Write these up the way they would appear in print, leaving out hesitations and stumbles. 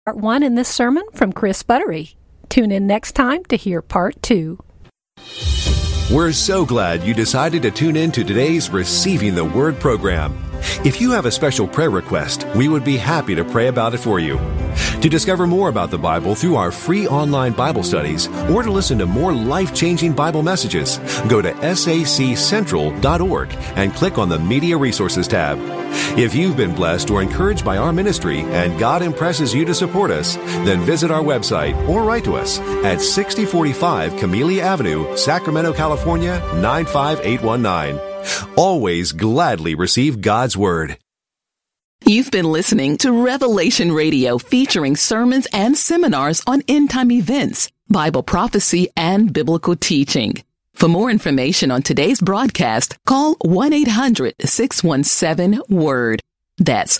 Part 1 in this sermon from Chris Buttery. Tune in next time to hear Part 2. We're so glad you decided to tune in to today's Receiving the Word program. If you have a special prayer request, we would be happy to pray about it for you. To discover more about the Bible through our free online Bible studies, or to listen to more life-changing Bible messages, go to saccentral.org and click on the Media Resources tab. If you've been blessed or encouraged by our ministry and God impresses you to support us, then visit our website or write to us at 6045 Camellia Avenue, Sacramento, California, 95819. Always gladly receive God's Word. You've been listening to Revelation Radio, featuring sermons and seminars on end-time events, Bible prophecy, and biblical teaching. For more information on today's broadcast, call 1-800-617-WORD. That's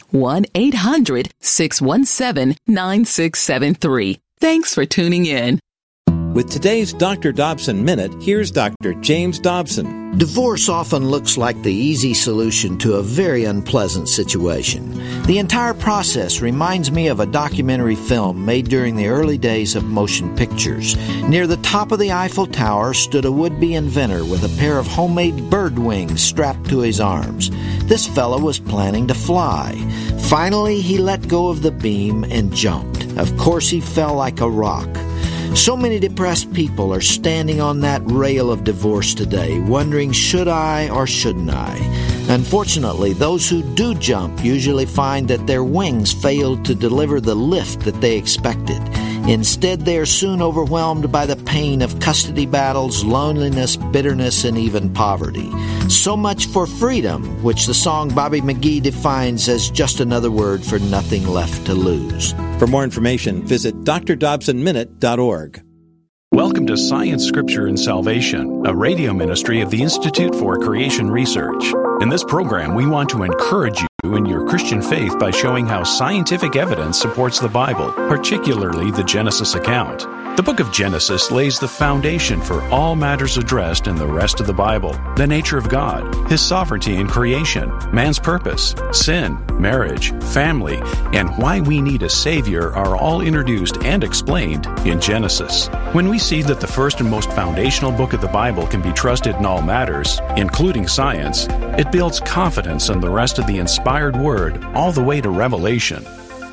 1-800-617-9673. Thanks for tuning in. With today's Dr. Dobson Minute, here's Dr. James Dobson. Divorce often looks like the easy solution to a very unpleasant situation. The entire process reminds me of a documentary film made during the early days of motion pictures. Near the top of the Eiffel Tower stood a would-be inventor with a pair of homemade bird wings strapped to his arms. This fellow was planning to fly. Finally, he let go of the beam and jumped. Of course, he fell like a rock. So many depressed people are standing on that rail of divorce today, wondering, should I or shouldn't I? Unfortunately, those who do jump usually find that their wings failed to deliver the lift that they expected. Instead, they are soon overwhelmed by the pain of custody battles, loneliness, bitterness, and even poverty. So much for freedom, which the song Bobby McGee defines as just another word for nothing left to lose. For more information, visit drdobsonminute.org. Welcome to Science, Scripture, and Salvation, a radio ministry of the Institute for Creation Research. In this program, we want to encourage you in your Christian faith by showing how scientific evidence supports the Bible, particularly the Genesis account. The book of Genesis lays the foundation for all matters addressed in the rest of the Bible: the nature of God, His sovereignty in creation, man's purpose, sin, marriage, family, and why we need a Savior are all introduced and explained in Genesis. When we see that the first and most foundational book of the Bible can be trusted in all matters, including science, it builds confidence in the rest of the inspired Word all the way to Revelation.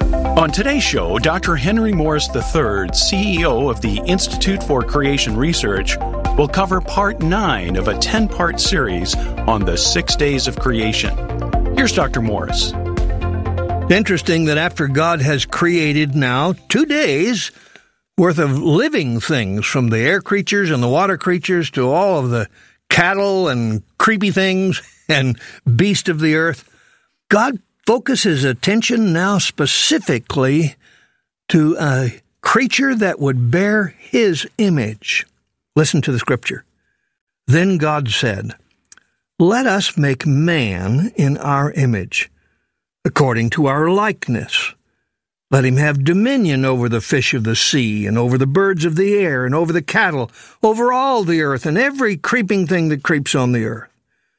On today's show, Dr. Henry Morris III, CEO of the Institute for Creation Research, will cover Part 9 of a 10-part series on the 6 days of creation. Here's Dr. Morris. Interesting that after God has created now 2 days worth of living things, from the air creatures and the water creatures to all of the cattle and creepy things and beast of the earth, God focuses attention now specifically to a creature that would bear His image. Listen to the scripture. Then God said, "Let us make man in our image, according to our likeness. Let him have dominion over the fish of the sea, and over the birds of the air, and over the cattle, over all the earth, and every creeping thing that creeps on the earth."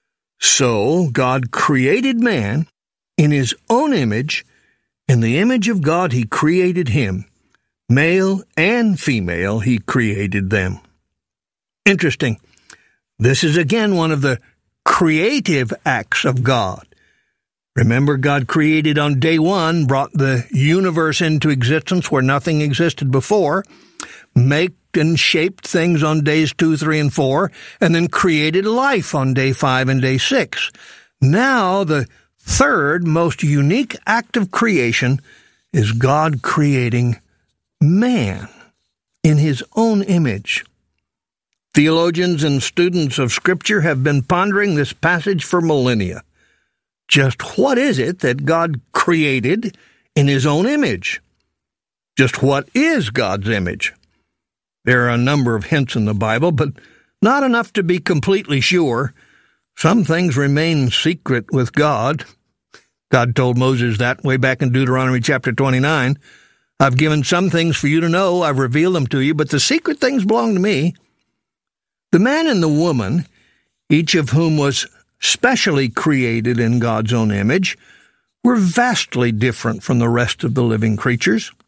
So God created man in His own image. In the image of God He created him. Male and female He created them. Interesting. This is again one of the creative acts of God. Remember, God created on day 1, brought the universe into existence where nothing existed before, made and shaped things on days 2, 3, and 4, and then created life on day 5 and day 6. Now, the third most unique act of creation is God creating man in His own image. Theologians and students of Scripture have been pondering this passage for millennia. Just what is it that God created in His own image? Just what is God's image? There are a number of hints in the Bible, but not enough to be completely sure. Some things remain secret with God. God told Moses that way back in Deuteronomy chapter 29. "I've given some things for you to know, I've revealed them to you, but the secret things belong to me." The man and the woman, each of whom was specially created in God's own image, were vastly different from the rest of the living creatures.